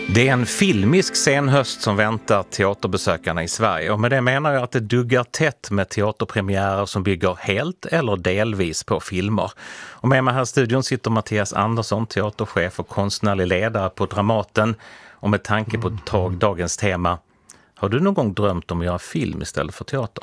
Det är en filmisk senhöst som väntar teaterbesökarna i Sverige, och med det menar jag att det duggar tätt med teaterpremiärer som bygger helt eller delvis på filmer. Och med mig här i studion sitter Mattias Andersson, teaterchef och konstnärlig ledare på Dramaten. Och med tanke på dagens tema, har du någon gång drömt om att göra film istället för teater?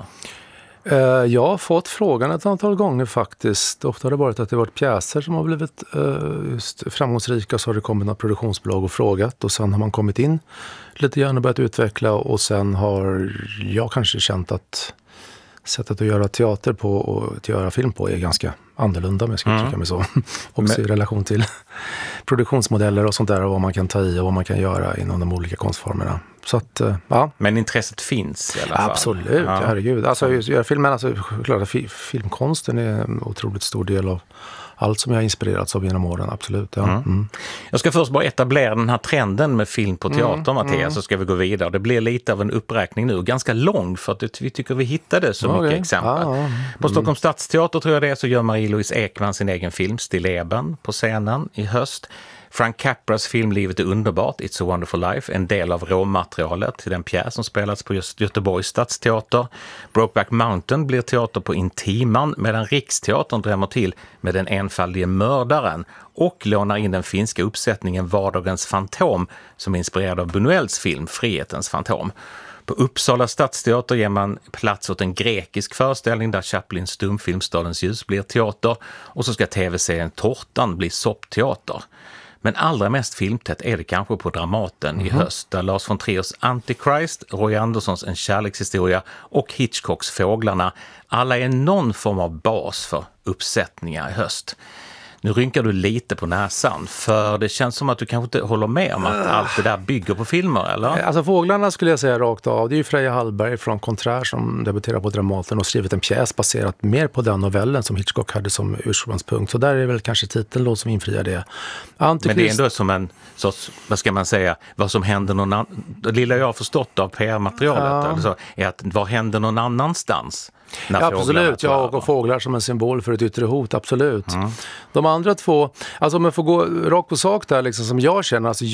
Jag har fått frågan ett antal gånger faktiskt. Ofta har det varit att det varit pjäser som har blivit just framgångsrika, så har det kommit några produktionsbolag och frågat, och sen har man kommit in lite grann och börjat utveckla, och sen har jag kanske känt att sättet att göra teater på och att göra film på är ganska annorlunda, om jag ska uttrycka mig så. Också i relation till produktionsmodeller och sånt där, och vad man kan ta i och vad man kan göra inom de olika konstformerna. Så att, ja. Men intresset finns i alla fall. Absolut, ja. Herregud. Alltså, göra filmen, alltså, klart, filmkonsten är en otroligt stor del av allt som jag har inspirerats av genom åren, absolut. Ja. Jag ska först bara etablera den här trenden med film på teater, Mattias, så ska vi gå vidare. Det blir lite av en uppräkning nu, ganska lång, för att vi tycker vi hittade så mycket exempel. På Stockholms stadsteater tror jag det är, så gör Marie-Louise Ekman sin egen film Stilleben på scenen i höst. Frank Capras film Livet är underbart, It's a wonderful life, en del av råmaterialet till den pjäs som spelats på just Göteborgs stadsteater. Brokeback Mountain blir teater på Intiman, medan Riksteatern drämmer till med Den enfaldige mördaren och lånar in den finska uppsättningen Vardagens fantom som är inspirerad av Buñuels film Frihetens fantom. På Uppsala stadsteater ger man plats åt en grekisk föreställning där Chaplins stumfilm Stadens ljus blir teater, och så ska tv-serien Tortan bli soppteater. Men allra mest filmtätt är det kanske på Dramaten i höst, där Lars von Triers Antichrist, Roy Anderssons En kärlekshistoria och Hitchcocks Fåglarna alla är någon form av bas för uppsättningar i höst. Nu rynkar du lite på näsan, för det känns som att du kanske inte håller med om att allt det där bygger på filmer, eller? Alltså Fåglarna skulle jag säga rakt av. Det är ju Freja Hallberg från Contraire som debuterar på Dramaten och skrivit en pjäs baserat mer på den novellen som Hitchcock hade som ursprungspunkt. Så där är väl kanske titeln då som infriar det. Men det är ändå som en sorts, vad ska man säga, vad som händer någon annan. Det lilla jag har förstått av PR-materialet eller så, är att vad händer någon annanstans? Ja, absolut, jag och fåglar som en symbol för ett yttre hot, absolut. De andra två, alltså om jag får gå rakt på sak där liksom, som jag känner, alltså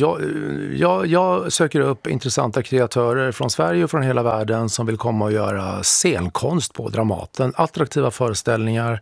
jag söker upp intressanta kreatörer från Sverige och från hela världen som vill komma och göra scenkonst på Dramaten, attraktiva föreställningar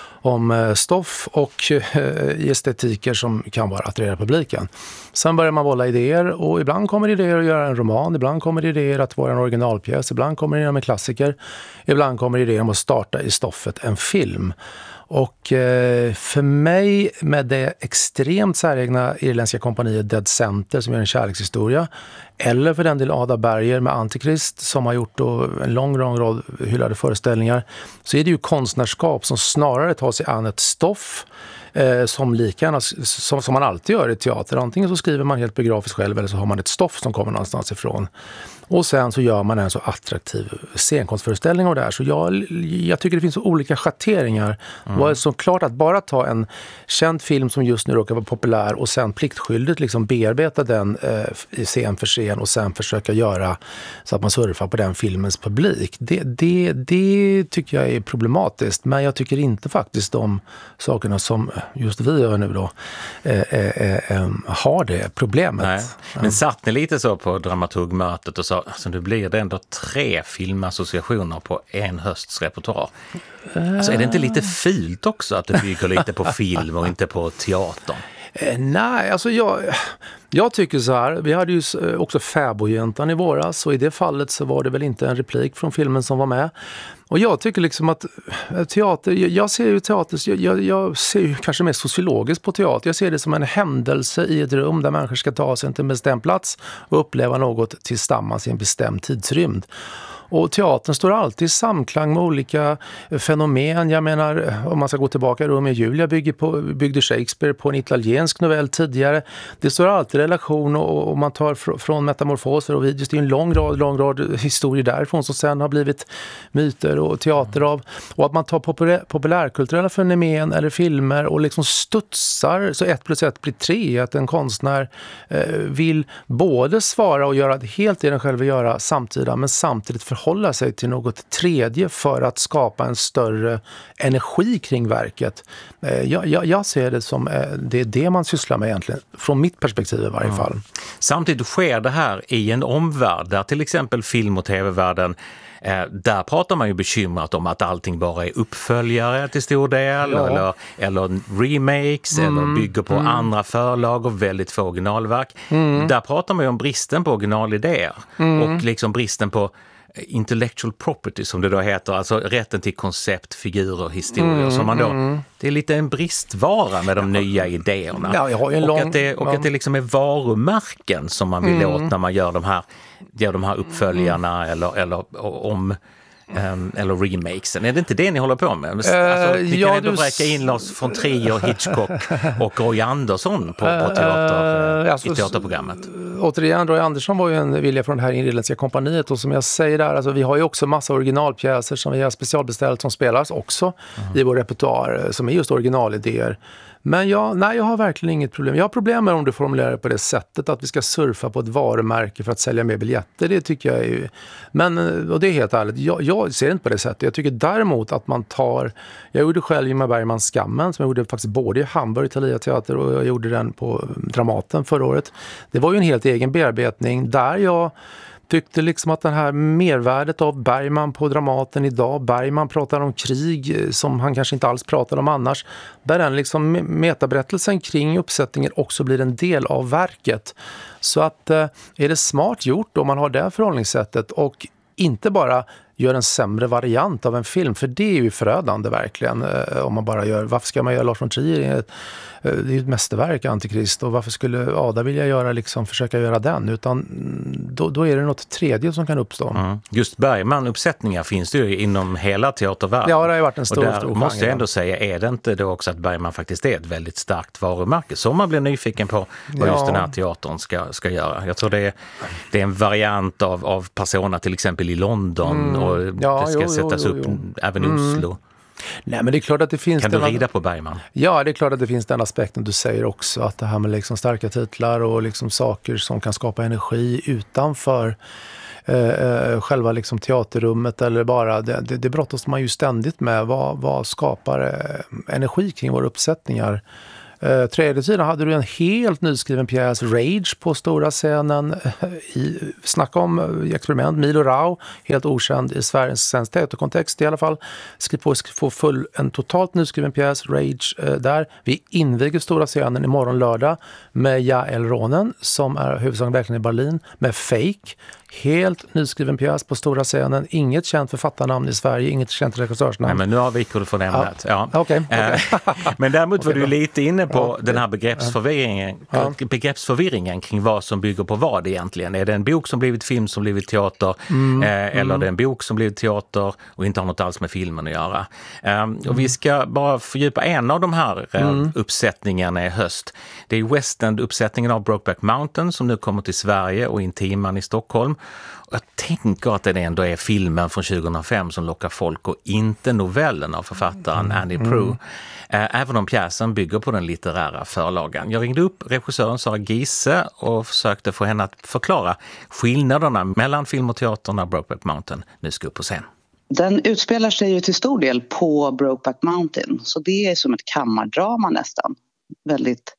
om stoff och estetiker som kan vara attrahera publiken. Sen börjar man bolla idéer, och ibland kommer idéer att göra en roman, ibland kommer idéer att vara en originalpjäs, ibland kommer idéer med klassiker, ibland kommer idéer om att starta i stoffet en film. Och för mig, med det extremt säregna irländska kompaniet Dead Center som gör en kärlekshistoria, eller för den del Ada Berger med Antichrist som har gjort då en lång rad hyllade föreställningar, så är det ju konstnärskap som snarare tar sig an ett stoff som likadana som man alltid gör i teater. Antingen så skriver man helt biografiskt själv, eller så har man ett stoff som kommer någonstans ifrån. Och sen så gör man en så attraktiv scenkonstföreställning av det här. Så jag tycker det finns så olika schatteringar. Det är så klart att bara ta en känd film som just nu råkar vara populär och sen pliktskyldigt liksom bearbeta den scen för scen och sen försöka göra så att man surfar på den filmens publik. Det tycker jag är problematiskt. Men jag tycker inte faktiskt de sakerna som just vi gör nu då har det problemet. Nej. Men satt ni lite så på dramaturgmötet och sa, alltså nu blir det ändå 3 filmassociationer på en hösts repertoar. Alltså är det inte lite fult också att det bygger lite på film och inte på teatern? Nej, alltså jag tycker så här. Vi hade ju också Fäbodjäntan i våras, och i det fallet så var det väl inte en replik från filmen som var med. Och jag tycker liksom att teater, jag ser ju teater, jag ser ju kanske mer sociologiskt på teater. Jag ser det som en händelse i ett rum där människor ska ta sig till en bestämd plats och uppleva något tillsammans i en bestämd tidsrymd. Och teatern står alltid i samklang med olika fenomen. Jag menar, om man ska gå tillbaka, Romeo och Julia byggde Shakespeare på en italiensk novell tidigare. Det står alltid i relation, och man tar från metamorfoser och videos. Det är en lång rad historier därifrån som sen har blivit myter och teater av. Och att man tar populärkulturella fenomen eller filmer och liksom studsar så 1 + 1 blir 3. Att en konstnär vill både svara och göra helt det den själv vill göra samtidigt, men samtidigt förhålla sig till något tredje för att skapa en större energi kring verket. Jag ser det som det är det man sysslar med egentligen, från mitt perspektiv i varje fall. Samtidigt sker det här i en omvärld där till exempel film- och tv-världen, där pratar man ju bekymrat om att allting bara är uppföljare till stor del eller remakes eller bygger på andra förlag och väldigt få originalverk. Där pratar man ju om bristen på originalidéer och liksom bristen på intellectual property som det då heter, alltså rätten till koncept, figurer, historier som man då, det är lite en bristvara med de nya idéerna. Ja, jag har ju att det liksom är varumärken som man vill åt när man gör de här uppföljarna eller remakesen. Är det inte det ni håller på med? Alltså, vi kan ändå bräcka in oss från Trier, Hitchcock och Roy Andersson på i teaterprogrammet. Återigen, Roy Andersson var ju en vilja från det här Irländska kompaniet, och som jag säger där, alltså, vi har ju också massa originalpjäser som vi har specialbeställt som spelas också i vår repertoar som är just originalidéer. Men jag har verkligen inget problem. Jag har problem med om du formulerar det på det sättet att vi ska surfa på ett varumärke för att sälja mer biljetter. Det tycker jag är ju... Men, och det är helt ärligt, jag ser inte på det sättet. Jag tycker däremot att man tar... Jag gjorde själv Ingmar Bergmans Skammen, som jag gjorde faktiskt både i Hamburg, Thalia Teater, och jag gjorde den på Dramaten förra året. Det var ju en helt egen bearbetning där jag tyckte liksom att det här mervärdet av Bergman på Dramaten idag, Bergman pratar om krig som han kanske inte alls pratar om annars, där den liksom metaberättelsen kring uppsättningen också blir en del av verket. Så att är det smart gjort om man har det förhållningssättet och inte bara gör en sämre variant av en film, för det är ju förödande verkligen om man bara gör, varför ska man göra Lars von Trier? Det är ju ett mästerverk, Antikrist, och varför skulle Ada vilja göra försöka göra den, utan då är det något tredje som kan uppstå. Just Bergman-uppsättningar finns det ju inom hela teatervärlden. Ja, det har ju varit en stor måste jag ändå säga, är det inte då också att Bergman faktiskt är ett väldigt starkt varumärke som man blir nyfiken på vad just den här teatern ska göra. Jag tror det är en variant av Persona till exempel i London och det ska sättas upp även i Oslo. Nej, men det är klart att det finns... Kan du rida på Bergman? Ja, det är klart att det finns den aspekten du säger också, att det här med starka titlar och saker som kan skapa energi utanför själva teaterrummet eller bara, det brottas man ju ständigt med. Vad skapar energi kring våra uppsättningar? Tredje sidan hade du en helt nyskriven pjäs, Rage, på stora scenen. Snacka om experiment. Milo Rau, helt okänd i svensk teaterkontext i alla fall. Få en totalt nyskriven pjäs, Rage, där. Vi inviger stora scenen imorgon lördag med Jael Ronen, som är huvudsakligen verkligen i Berlin, med Fake. Helt nyskriven pjäs på stora scenen. Inget känt författarnamn i Sverige, inget känt regissörsnamn. Nej, men nu har vi du från ämnet. Ja. Okay. Men däremot var du lite inne på den här begreppsförvirringen kring vad som bygger på vad egentligen. Är det en bok som blivit film som blivit teater eller är det en bok som blivit teater och inte har något alls med filmen att göra? Och vi ska bara fördjupa en av de här uppsättningarna i höst. Det är West End-uppsättningen av Brokeback Mountain som nu kommer till Sverige och Intiman i Stockholm. Och jag tänker att det ändå är filmen från 2005 som lockar folk och inte novellen av författaren Andy Proulx. Även om pjäsen bygger på den litterära förlagan. Jag ringde upp regissören Sara Giese och försökte få henne att förklara skillnaderna mellan film och teater när Brokeback Mountain nu ska upp på scen. Den utspelar sig ju till stor del på Brokeback Mountain, så det är som ett kammardrama nästan. Väldigt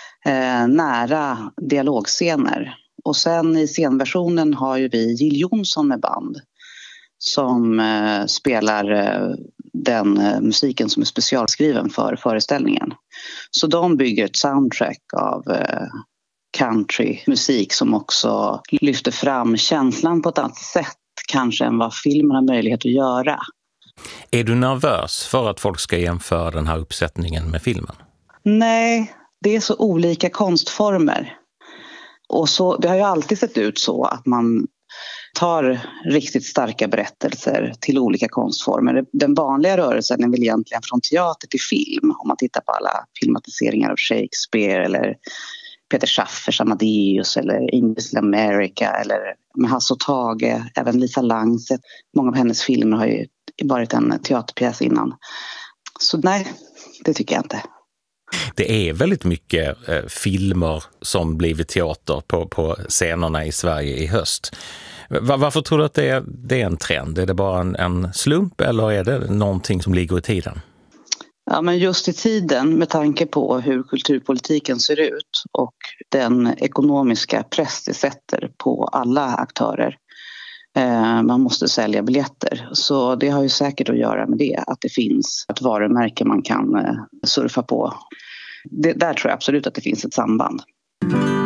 nära dialogscener. Och sen i scenversionen har ju vi Jill Johnson med band som spelar den musiken som är specialskriven för föreställningen. Så de bygger ett soundtrack av countrymusik som också lyfter fram känslan på ett annat sätt kanske än vad filmen har möjlighet att göra. Är du nervös för att folk ska jämföra den här uppsättningen med filmen? Nej, det är så olika konstformer. Och så, det har ju alltid sett ut så att man tar riktigt starka berättelser till olika konstformer. Den vanliga rörelsen är väl egentligen från teater till film. Om man tittar på alla filmatiseringar av Shakespeare eller Peter Schaffers Amadeus eller English America eller med Hasse och Tage, även Lisa Langset. Många av hennes filmer har ju varit en teaterpjäs innan. Så nej, det tycker jag inte. Det är väldigt mycket filmer som blivit teater på scenerna i Sverige i höst. Varför tror du att det är en trend? Är det bara en slump eller är det någonting som ligger i tiden? Ja, men just i tiden med tanke på hur kulturpolitiken ser ut och den ekonomiska press det sätter på alla aktörer. Man måste sälja biljetter. Så det har ju säkert att göra med det. Att det finns ett varumärke man kan surfa på. Där tror jag absolut att det finns ett samband.